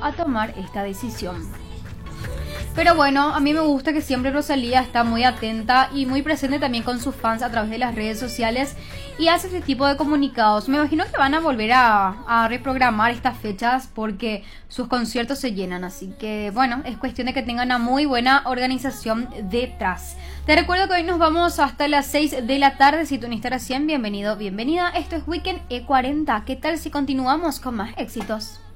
a tomar esta decisión. Pero bueno, a mí me gusta que siempre Rosalía está muy atenta y muy presente también con sus fans a través de las redes sociales y hace este tipo de comunicados. Me imagino que van a volver a reprogramar estas fechas porque sus conciertos se llenan. Así que bueno, es cuestión de que tengan una muy buena organización detrás. Te recuerdo que hoy nos vamos hasta las 6 de la tarde. Si tú no estás recién, bienvenido, bienvenida. Esto es Weekend E40. ¿Qué tal si continuamos con más éxitos?